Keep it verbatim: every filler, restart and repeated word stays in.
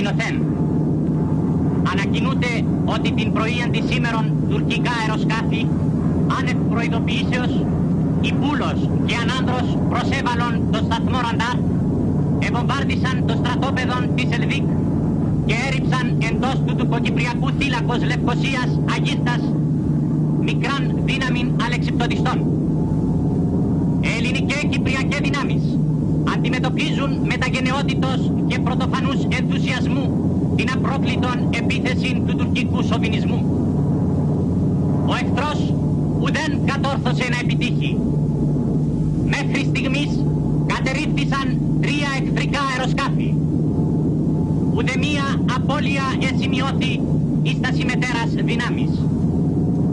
ανακοινωθέν. Ανακοινούται ότι την πρωίαν της σήμερον τουρκικά αεροσκάφη άνευ προειδοποιήσεως Υπούλος και Ανάνδρος προσέβαλον το σταθμό Ραντάρ, ευομβάρδισαν το στρατόπεδο της Ελβίκ και έριψαν εντός του τουρκοκυπριακού θύλακος Λευκωσίας Αγίστας μικράν δύναμην αλεξιπτοδιστών. Ελληνικές κυπριακές δυνάμεις αντιμετωπίζουν με τα γενναιότητος και πρωτοφανούς ενθουσιασμού την απρόκλητον επίθεση του τουρκικού σοβινισμού. Ο εχθρός ουδέν κατόρθωσε να επιτύχει. Μέχρι στιγμής κατερρίφθησαν τρία εχθρικά αεροσκάφη. Ουδεμία απώλεια εσημειώθη εις τα συμμετέρας δυνάμεις.